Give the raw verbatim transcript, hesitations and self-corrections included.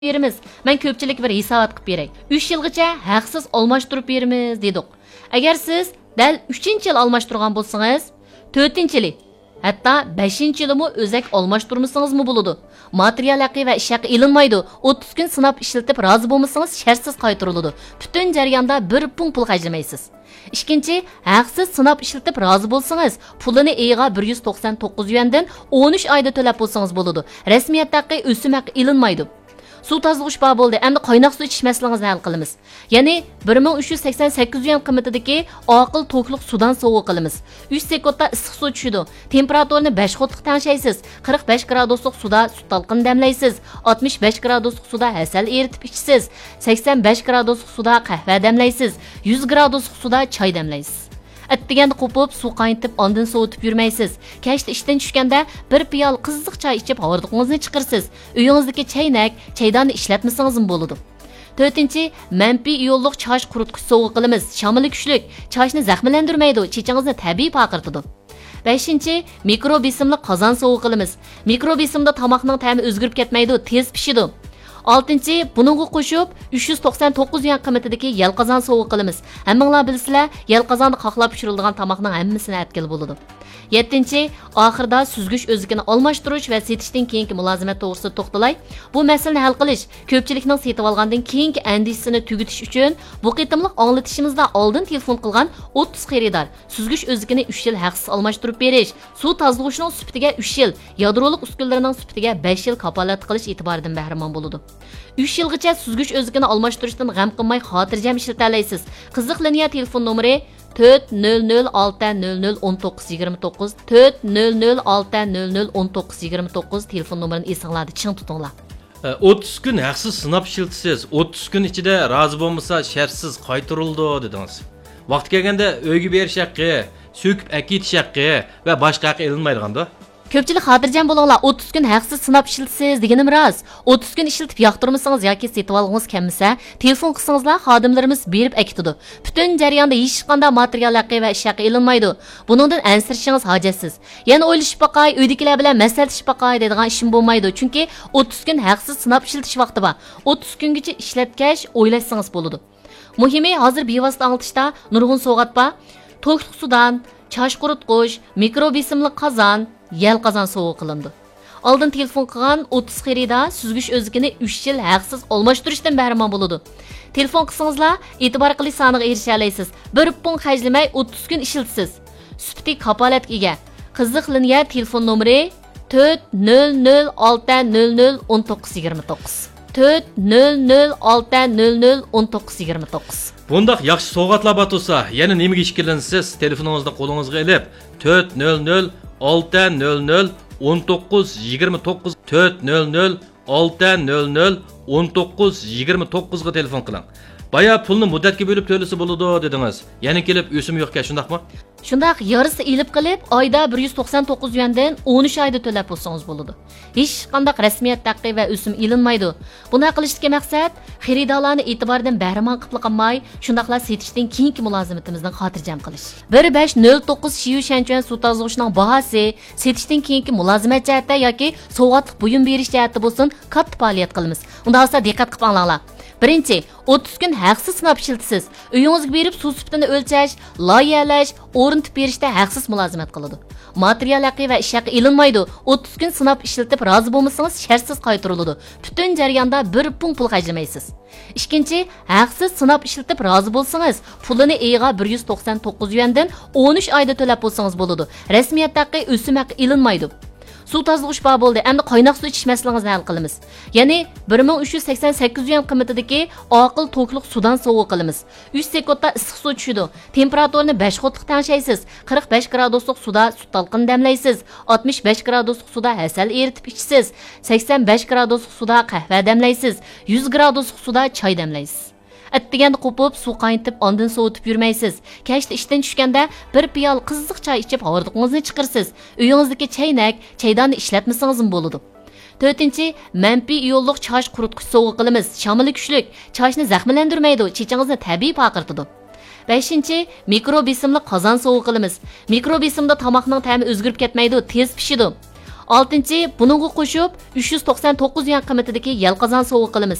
berimiz. Men ko'pchilik bir hisobot qilib beray. uch yilgacha haqsiz almashtirib beramiz dedik. Agar siz dal uchinchi yil almashtirgan bo'lsangiz, to'rtinchi yili, hatto beshinchi yilmi o'zak almashtirmasangiz-mu bo'ladi. Material haqi va ish haqi ilinmaydi. o'ttiz kun sinab ishlatib rozi bo'lmasangiz shartsiz qaytariladi. Butun jarayonda bir pul pul xarjlamaysiz. İkinci, haqsiz sinab ishlatib rozi bo'lsangiz, pulini eyiga bir yuz to'qson to'qqiz yuandan o'n uch oyda to'lab bo'lsangiz bo'ladi. Rasmiyat haqi o'sim haqi ilinmaydi. Suv tozalash bar bo'ldi. Endi qaynoq suv ichish masalangizni hal qilamiz. Ya'ni bir ming uch yuz sakson sakkiz yuan qiymatidagi oqil to'kliq suvdan sovuq qilamiz. uch sekundda issiq suv tushidi. Temperaturini besh xotliq tangshaysiz. qirq besh graduslik suvda sut talqin damlaysiz. oltmish besh graduslik suvda asal eritib ichsiz. sakson besh graduslik suvda qahva damlaysiz. yuz graduslik suvda choy damlaysiz. Atdiganda qo'pib suv qaynatib ondan sovutib yurmaysiz. Kechda ishdan tushganda bir piyol qiziq choy ichib hordiqingizni chiqarsiz. Uyingizdagi chaynak, chaydonni ishlatmasangiz ham bo'ladi. to'rtinchi, manfiy iyonliq chosh quritgich sovuq qilamiz. Shamili kuchlik, choshni zaxmlantirmaydi, chechingizni tabiiy paqirtadi. beshinchi, mikrobesimli qozon sovuq qilamiz. Mikrobesimda tomoqning ta'mi o'zgarib ketmaydi, tez pishidi. oltinchi, buningga qo'shib uch yuz to'qson to'qqiz yuan qiymatidagi yalqazon sovuq qilamiz. Hammanglar bilsizlar, yalqazonni qoqlab pishirilgan tomoqning hammasini atkil bo'ladi. yettinchi, oxirida suzgich o'zligini almashtirish va setishdan keyingi mulozimat to'g'risida to'xtalay. Bu masalani hal qilish ko'pchilikning setib olgandan keyingi andishini tugutish uchun bu qitimliq anglatishimizda oldin telefon qilgan o'ttiz xaridor suzgich o'zligini uch yil haqsiz almashtirib berish, suv tozalashning sifatiga uch yil, yadroliq uskunalarining sifatiga besh yil kapolat qilish e'tiboridan bahramon bo'ladi. uch yilgacha suzgich o'zligini almashtirishdan g'am qilmay xotirjam ishlata olasiz. Qiziq liniya telefon nomeri to'rt nol nol olti nol nol o'n to'qqiz yigirma to'qqiz to'rt nol nol olti nol nol o'n to'qqiz yigirma to'qqiz telefon nomerini esinglarda ching tutinglar. o'ttiz kun haqsiz sinab ishlatasiz. o'ttiz kun ichida rozi bo'lmasa shartsiz qaytarildi dedingiz. Vaqt kelganda uyga berish haqqi, so'kib akitish haqqi va boshqa haqqi ilinmaydiganda. Ko'pchilik xotirjam bo'linglar, o'ttiz kun haqsiz sinab ishlatasiz deganim rost. o'ttiz kun ishlatib yoqtirmasangiz yoki setib olgangiz kelmasa, telefon qilsangizlar xodimlarimiz berib akitadi. Butun jarayonda hech qanday material haqi va ish haqi ilinmaydi. Buningdan ansirishingiz hojatsiz. Yana o'ylashib baqay, uydagilar bilan maslahatishib baqay degan ishim bo'lmaydi. Chunki o'ttiz kun haqsiz sinab ishlatish vaqti bor. o'ttiz kungacha ishlatgach o'ylashsangiz bo'ladi. Muhimi hozir bevosita anglatishda nurg'un sovg'at bor. To'kliq sudan, chosh quritgich, mikrobesimli qozon, yalqazon sovuq qilindi. Oldin telefon qilgan o'ttiz xaridor suzgich o'zligini uch yil haqsiz almashtirishdan bahramon bo'ladi. Telefon qilsangizlar, e'tibor qilish soniga erisha olasiz. Bir pun xarjlamay o'ttiz kun ishlatasiz. Sufti kapolatga ega. Qiziq liniya telefon nomeri to'rt nol nol olti nol nol o'n to'qqiz yigirma to'qqiz to'rt nol nol olti nol nol o'n to'qqiz yigirma to'qqiz. Bundaq yaxshi sovg'atlar bor bo'lsa, yana nimaga ishkilansiz? Telefoningizni qo'lingizga olib to'rt nol nol olti nol nol o'n to'qqiz yigirma to'qqiz to'rt nol nol olti nol nol o'n to'qqiz yigirma to'qqiz ga telefon qiling. Baya pulni muddatga bo'lib to'lasa bo'ladi dedingiz. Yana kelib o'sim yo'qka, shundaqmi? Shundaq yarısı ilib qilib, oyda bir yuz to'qson to'qqiz yuandan o'n uch oyda to'lab bo'lsangiz bo'ladi. Hech qanday rasmiyat haqqi va o'sim ilinmaydi. Buni qilishdagi maqsad xaridorlarni e'tibordan bahramon qilib qolmay, shundaqlar setishdan keyingi mulozimatimizdan xotirjam qilish. bir besh nol to'qqiz Shiyu Shanchuan suv tozalashning bahasi setishdan keyingi mulozimat jihatda yoki sovg'atlik buyum berish jihatda bo'lsin, katta faoliyat qilamiz. Unda olsa diqqat qilib olinglar. Birinchi, o'ttiz kun haqsiz sinab ishlatasiz. Uyingizga berib suv sifatini o'lchash, loyihalash, o'rnatib berishda haqsiz mulozimat qiladi. Material haqi va ish haqi ilinmaydi. o'ttiz kun sinab ishlatib rozi bo'lmasangiz shartsiz qaytariladi. Butun jarayonda bir pun pul xarjlamaysiz. Ikkinchi, haqsiz sinab ishlatib rozi bo'lsangiz, pulini eyiga bir yuz to'qson to'qqiz yuandan o'n uch oyda to'lab bo'lsangiz bo'ladi. Rasmiyat haqi, o'sim haqi ilinmaydi. Suv tozalash bar bo'ldi. Endi qaynoq suv ichish masalangizni hal qilamiz. Ya'ni bir ming uch yuz sakson sakkiz yuan qiymatidagi oqil to'kliq suvdan sovuq qilamiz. uch sekundda issiq suv tushidi. Temperaturini besh xotliq tangshaysiz. qirq besh graduslik suvda sut talqin damlaysiz. oltmish besh graduslik suvda asal eritib ichsiz. sakson besh graduslik suvda qahva damlaysiz. yuz graduslik suvda choy damlaysiz. Atdiganda qo'pib suv qaynatib ondan sovutib yurmaysiz. Kechda ishdan tushganda bir piyol qiziq choy ichib hordiqingizni chiqarsiz. Uyingizdagi chaynak, chaydonni ishlatmasangiz ham bo'ladi. to'rtinchi, manfiy iyonliq chosh quritgich sovuq qilamiz. Shamili kuchlik, choshni zaxmlantirmaydi, chechingizni tabiiy paqirtadi. beshinchi, mikrobesimli qozon sovuq qilamiz. Mikrobesimda tomoqning ta'mi o'zgarib ketmaydi, tez pishidi. oltinchi buningga qo'shib uch yuz to'qson to'qqiz yuan qiymatidagi yalqazon sovg'a qilamiz.